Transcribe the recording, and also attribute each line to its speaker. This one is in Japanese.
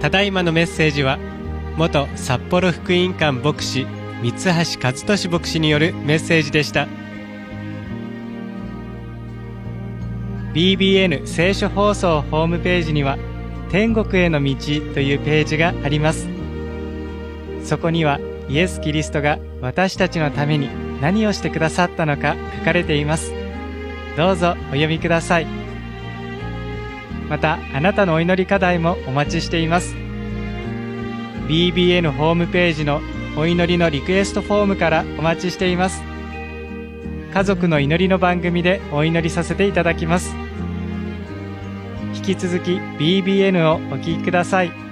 Speaker 1: ただいまのメッセージは元札幌福音館牧師三橋和俊牧師によるメッセージでした。 BBN 聖書放送ホームページには天国への道というページがあります。そこにはイエス・キリストが私たちのために何をしてくださったのか書かれています。どうぞお読みください。またあなたのお祈り課題もお待ちしています。 BBN ホームページのお祈りのリクエストフォームからお待ちしています。家族の祈りの番組でお祈りさせていただきます。引き続き BBN をお聞きください。